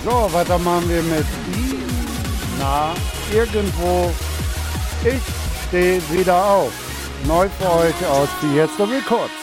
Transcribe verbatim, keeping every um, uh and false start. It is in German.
So, weiter machen wir mit I. Na, irgendwo. Ich stehe wieder auf. Neu für euch aus die Jetzt Records.